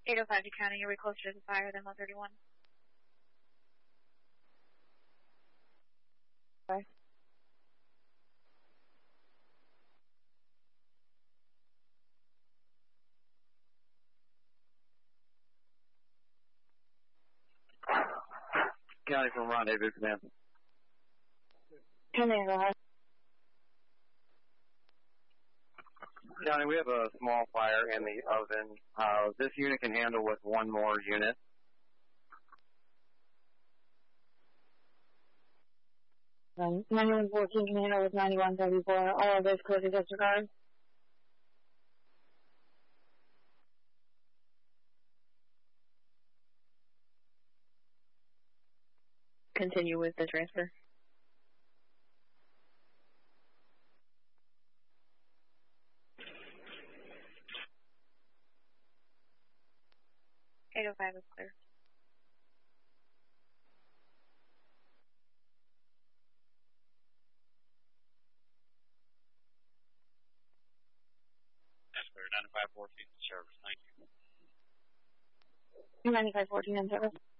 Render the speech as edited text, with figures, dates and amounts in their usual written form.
805 to County, are we closer to the fire than 131? Sorry. County from Rendezvous Command. County, go ahead. County, we have a small fire in the oven. This unit can handle with one more unit. Then 9114 can handle with 9134. All of those clear to disregard. Continue with the transfer. .805 is clear. That's clear. 9514 service. Thank you. 9514 in service.